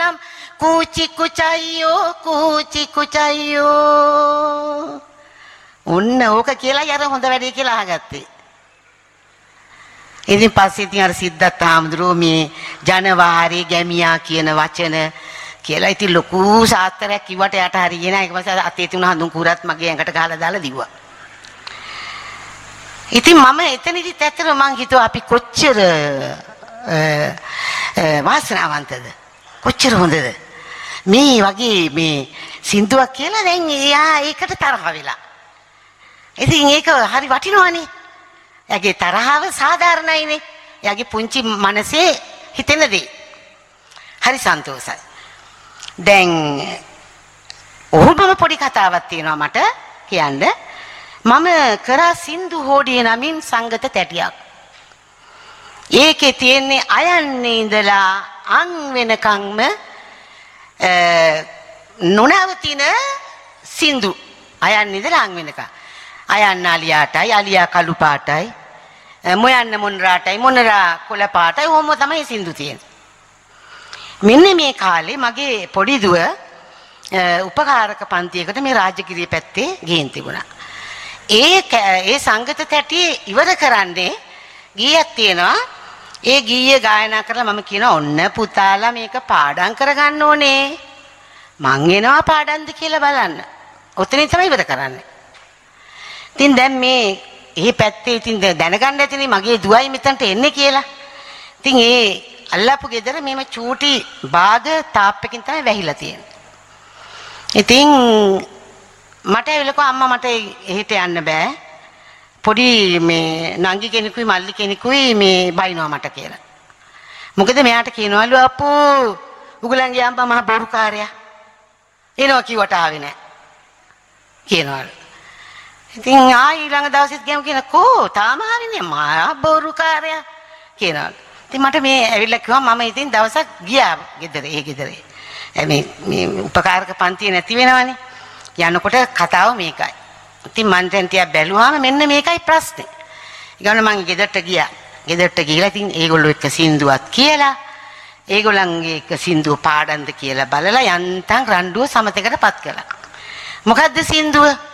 කුරුල්ලම් කූචි කුචයියෝ ඔන්න ඕක කියලා යර හොඳ වැඩේ කියලා අහගත්තේ. ඉතින් පස්සේ ඉතින් අර සිද්ධාර්ථ හාමුදුරුවෝ මේ ජනවාරි ගැමියා කියන වචන කියලා ඉතින් ලොකු සාත්තරයක් කිව්වට යට හරියේ නැහැ. ඒක පස්සේ අතේ තියුණ හඳුන් කුරත් මගේ ඇඟට ගහලා දාලා දිව්වා. ඉතින් මම එතනදිත් ඇත්තටම මං හිතුවා අපි කොච්චර වාසනාවන්තද කොච්චර හොඳද මේ වගේ මේ සින්දුවක් කියලා දැන් එයා ඒකට තරහ වෙලා. ඉතින් ඒක හරි වටිනවනේ. එයාගේ තරහව සාධාරණයිනේ. එයාගේ පුංචි මනසේ හිතෙන දේ. හරි සන්තෝෂයි. දැන් ඔහුම පොඩි කතාවක් තියෙනවා මට කියන්න. මම කරා සින්දු හෝඩියේ නමින් සංගත තැටියක්. ඒකේ තියෙන්නේ අයන්නේ ඉඳලා අං වෙනකන්ම නොනවතින සින්දු. අයන්නේ ඉඳලා අං වෙනකන්. අයන්න අලියාටයි අලියා කළු පාටයි මොයන්න මොනරාටයි මොනරා කොළ පාටයි ඕම තමයි සින්දු තියෙන්නේ. මෙන්න මේ කාලේ මගේ පොඩි දුව උපකාරක පන්තියකට මේ රාජගිරිය පැත්තේ ගිහින් තිබුණා. ඒ සංගත තැටියේ ඉවර කරන්නේ ගීයක් තියෙනවා. ඒ ගීය ගායනා කරලා මම කියනවා ඔන්න පුතාලා මේක පාඩම් කරගන්න ඕනේ. මං එනවා පාඩම්ද කියලා බලන්න. ඔතනින් තමයි ඉවර කරන්නේ. ඉතින් දැන් මේ පැත්තේ ඉතින් දැනගන්න ඇතිනේ මගේ දුවයි මෙතනට එන්නේ කියලා. ඉතින් ඒ අල්ලාපු ගෙදර මේම චූටි බාග තාප්පකින් තමයි වැහිලා තියෙන්නේ. ඉතින් මට ඇවිල්ලා අම්මා මට එහෙට යන්න බෑ. පොඩි මේ නංගි කෙනෙකුයි මල්ලි කෙනෙකුයි මේ බයිනවා මට කියලා. මොකද මෙයාට කියනවලු අප්පෝ උගලන්ගේ අම්මා මහ බොරුකාරයා. එනවා කිව්වට ආවේ නැහැ. කියනවලු. ඉතින් ඊළඟ දවසෙත් ගියම කියනකෝ තාම ආවේ නෑ මහ බොරුකාරයා කියනවලු. ඉතින් මට මේ ඇවිල්ලා කිව්වා මම ඉතින් දවසක් ගියා ගෙදර ඒ ගෙදරේ. මේ උපකාරක පන්තිය නැති වෙනවනේ. යනකොට කතාව මේකයි. ඉතින් මං දැන් ටිකක් බැලුවාම මෙන්න මේකයි ප්‍රශ්නේ. ඊගොල්ලෝ මං ගෙදරට ගියා. ගෙදරට ගිහලා ඉතින් ඒගොල්ලෝ එක්ක සින්දුවක් කියලා ඒගොල්ලන්ගේ එක සින්දුව පාඩම්ද කියලා බලලා යන්තම් රණ්ඩුව සමතකටපත් කළා. මොකද්ද සින්දුව?